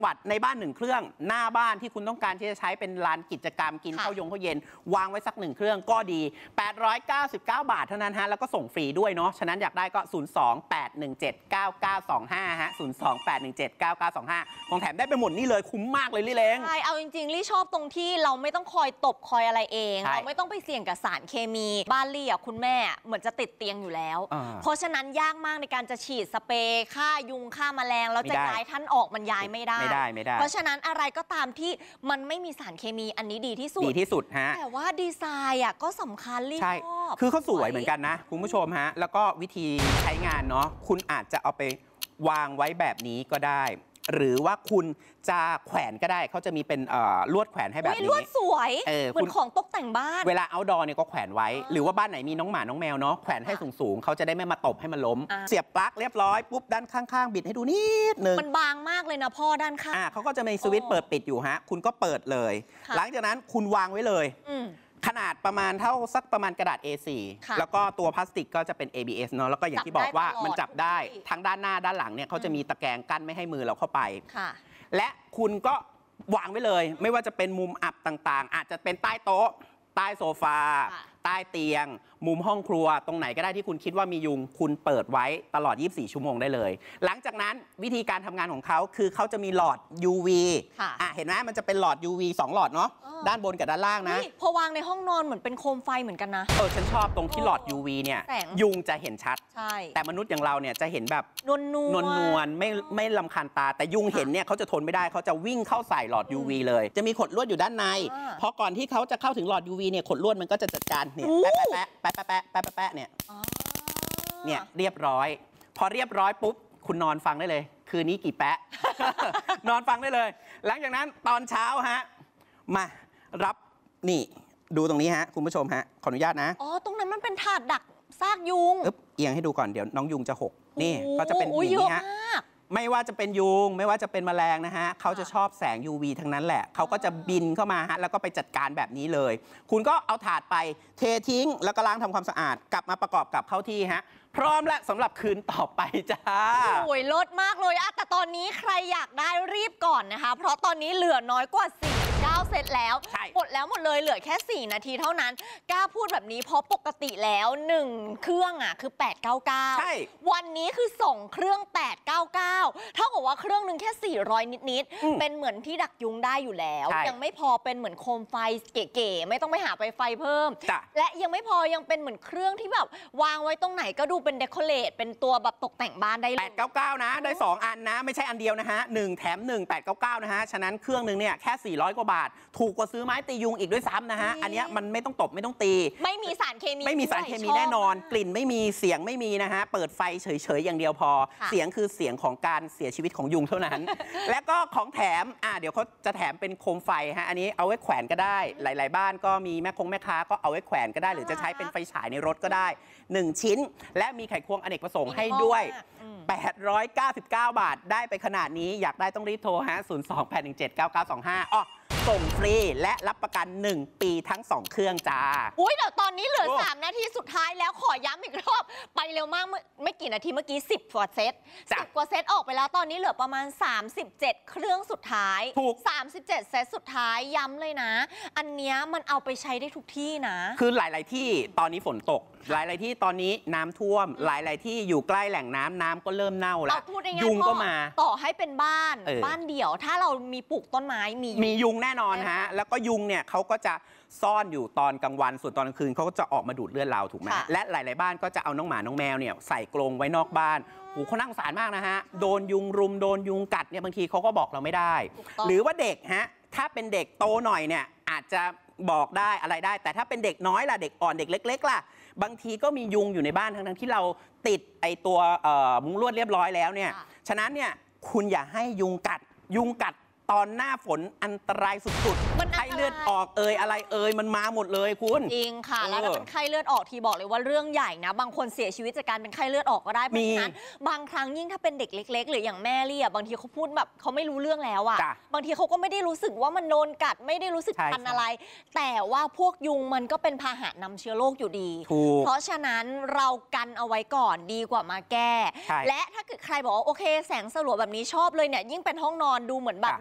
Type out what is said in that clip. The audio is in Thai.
วัดในบ้าน1เครื่องหน้าบ้านที่คุณต้องการที่จะใช้เป็นลานกิจกรรมกินข้าวยงข้าวเย็นวางไว้สัก1เครื่องก็ดี899 บาทเท่านั้นฮะแล้วก็ส่งฟรีด้วยเนาะฉะนั้นอยากได้ก็028179925ฮะ028179925ของแถมได้ไปหมดนี่เลยคุ้มมากเลยลี่เล้งใช่เอาจริงๆลี่ชอบตรงที่เราไม่ต้องคอยตบคอยอะไรเองเราไม่ต้องไปเสี่ยงกับสารเคมีบ้านลี่คุณแม่เหมือนจะติดเตียงอยู่แล้วเพราะฉะนั้นยากมากในการจะฉีดสเปรย์ฆ่ายุงฆ่าแมลงแล้วจะย้ายท่านออกมันย้ายไม่ได้เพราะฉะนั้นอะไรก็ตามที่มันไม่มีสารเคมีอันนี้ดีที่สุดฮะแต่ว่าดีไซน์ก็สำคัญลี่ชอบคือเขาสวยเหมือนกันนะคุณผู้ชมฮะแล้วก็วิธีใช้งานเนาะคุณอาจจะเอาไปวางไว้แบบนี้ก็ได้หรือว่าคุณจะแขวนก็ได้เขาจะมีเป็นลวดแขวนให้แบบนี้ลวดสวยเหมือนของตกแต่งบ้านเวลาเอาท์ดอร์เนี่ยก็แขวนไว้หรือว่าบ้านไหนมีน้องหมาน้องแมวเนาะแขวนให้สูงๆเขาจะได้ไม่มาตบให้มันล้มเสียบปลั๊กเรียบร้อยปุ๊บด้านข้างๆบิดให้ดูนิดนึงมันบางมากเลยนะพ่อด้านข้างเขาก็จะมีสวิตช์เปิดปิดอยู่ฮะคุณก็เปิดเลยหลังจากนั้นคุณวางไว้เลยขนาดประมาณเท่าสักประมาณกระดาษ A4 แล้วก็ตัวพลาสติกก็จะเป็น ABS เนาะแล้วก็อย่างที่บอกว่ามันจับได้ทั้งด้านหน้าด้านหลังเนี่ยเขาจะมีตะแกรงกั้นไม่ให้มือเราเข้าไปและคุณก็วางไว้เลยไม่ว่าจะเป็นมุมอับต่างๆอาจจะเป็นใต้โต๊ะใต้โซฟาใต้เตียงมุมห้องครัวตรงไหนก็ได้ที่คุณคิดว่ามียุงคุณเปิดไว้ตลอด24ชั่วโมงได้เลยหลังจากนั้นวิธีการทำงานของเขาคือเขาจะมีหลอด UV เห็นไหมมันจะเป็นหลอด UV 2 หลอดเนาะด้านบนกับด้านล่างนะพอวางในห้องนอนเหมือนเป็นโคมไฟเหมือนกันนะฉันชอบตรงที่หลอด UV เนี่ยยุงจะเห็นชัดแต่มนุษย์อย่างเราเนี่ยจะเห็นแบบนวลไม่รำคาญตาแต่ยุงเห็นเนี่ยเขาจะทนไม่ได้เขาจะวิ่งเข้าใส่หลอด UV เลยจะมีขดลวดอยู่ด้านในเพราะก่อนที่เขาจะเข้าถึงหลอด UV เนี่ยขดลวดมันก็จะจัดการเนี่ยแปะเนี่ยเรียบร้อยพอเรียบร้อยปุ๊บคุณนอนฟังได้เลยคืนนี้กี่แปะ นอนฟังได้เลยหลังจากนั้นตอนเช้าฮะมารับนี่ดูตรงนี้ฮะคุณผู้ชมฮะขออนุญาตนะตรงนั้นมันเป็นถาดดักซากยุงเอียงให้ดูก่อนเดี๋ยวน้องยุงจะหกนี่ก็จะเป็นอย่างนี้ฮะไม่ว่าจะเป็นยุงไม่ว่าจะเป็นแมลงนะฮะเขาจะชอบแสง UV ทั้งนั้นแหละเขาก็จะบินเข้ามาฮะแล้วก็ไปจัดการแบบนี้เลยคุณก็เอาถาดไปเททิ้งแล้วก็ล้างทำความสะอาดกลับมาประกอบกับเข้าที่ฮะพร้อมและสำหรับคืนต่อไปจ้าโอ้ยลดมากเลยแต่ตอนนี้ใครอยากได้รีบก่อนนะคะเพราะตอนนี้เหลือน้อยกว่า49เซตแล้วหมดเลยเหลือแค่4นาทีเท่านั้นกล้าพูดแบบนี้เพราะปกติแล้ว1เครื่องคือ899 ใช่วันนี้คือ2เครื่อง899เท่ากับว่าเครื่องนึงแค่400นิดๆเป็นเหมือนที่ดักยุงได้อยู่แล้วยังไม่พอเป็นเหมือนโคมไฟเก๋ๆไม่ต้องไปหาไฟเพิ่มและยังไม่พอยังเป็นเหมือนเครื่องที่แบบวางไว้ตรงไหนก็ดูเป็นเดคอเรทเป็นตัวแบบตกแต่งบ้านได้เลย 899นะได้2อันนะไม่ใช่อันเดียวนะฮะ1แถม1 899นะฮะฉะนั้นเครื่องนึงเนี่ยแค่400กว่าบาทถูกกว่าซื้อไม้ตียุงอีกด้วยซ้ำนะฮะอันนี้มันไม่ต้องตบไม่ต้องตีไม่มีสารเคมีแน่นอนกลิ่นไม่มีเสียงไม่มีนะฮะเปิดไฟเฉยๆอย่างเดียวพอเสียงคือเสียงของการเสียชีวิตของยุงเท่านั้น และก็ของแถมเดี๋ยวเขาจะแถมเป็นโคมไฟฮะอันนี้เอาไว้แขวนก็ได้หลายๆบ้านก็มีแม่ค้าก็เอาไว้แขวนก็ได้หรือจะใช้เป็นไฟฉายในรถก็ได้1ชิ้นและมีไขควงอเนกประสงค์ให้ด้วย899 บาทได้ไปขนาดนี้อยากได้ต้องรีบโทรฮะ028179925ส่งฟรีและรับประกัน1ปีทั้ง2เครื่องจ้าเดี๋ยวตอนนี้เหลือ3นาทีสุดท้ายแล้วขอย้ำอีกรอบไปเร็วมากไม่กี่นาทีเมื่อกี้10กว่าเซต10กว่าเซตออกไปแล้วตอนนี้เหลือประมาณ37เครื่องสุดท้ายถูก 37เซตสุดท้ายย้ำเลยนะอันเนี้ยมันเอาไปใช้ได้ทุกที่นะคือหลายๆที่ตอนนี้ฝนตกหลายๆที่ตอนนี้น้ำท่วมหลายๆที่อยู่ใกล้แหล่งน้ำก็เริ่มเน่าแล้วยุงก็มาต่อให้เป็นบ้านเดี่ยวถ้าเรามีปลูกต้นไม้มียุงแน่นอนฮะแล้วก็ยุงเนี่ยเขาก็จะซ่อนอยู่ตอนกลางวันส่วนตอนกลางคืนเขาก็จะออกมาดูดเลือดเราถูกไหมและหลายๆบ้านก็จะเอาน้องหมาน้องแมวเนี่ยใส่กรงไว้นอกบ้านเขาน่าสงสารมากนะฮะโดนยุงรุมโดนยุงกัดเนี่ยบางทีเขาก็บอกเราไม่ได้หรือว่าเด็กฮะถ้าเป็นเด็กโตหน่อยเนี่ยอาจจะบอกได้อะไรได้แต่ถ้าเป็นเด็กน้อยล่ะเด็กอ่อนเด็กเล็กๆล่ะบางทีก็มียุงอยู่ในบ้านทั้งที่เราติดไอตัวมุ้งลวดเรียบร้อยแล้วเนี่ยฉะนั้นเนี่ยคุณอย่าให้ยุงกัดตอนหน้าฝนอันตรายสุดๆไข้เลือดออกอะไรมันมาหมดเลยคุณจริงค่ะแล้วถ้าเป็นไข้เลือดออกทีบอกเลยว่าเรื่องใหญ่นะบางคนเสียชีวิตจากการเป็นไข้เลือดออกก็ได้เพราะฉะนั้นบางครั้งยิ่งถ้าเป็นเด็กเล็กๆหรืออย่างแม่ลี่บางทีเขาพูดแบบเขาไม่รู้เรื่องแล้วอ่ะบางทีเขาก็ไม่ได้รู้สึกว่ามันโดนกัดไม่ได้รู้สึกคันอะไรแต่ว่าพวกยุงมันก็เป็นพาหะนำเชื้อโรคอยู่ดีเพราะฉะนั้นเรากันเอาไว้ก่อนดีกว่ามาแก้และถ้าเกิดใครบอกว่าโอเคแสงสลัวแบบนี้ชอบเลยเนี่ยยิ่งเป็นห้องนอนดูเหมือนแบบ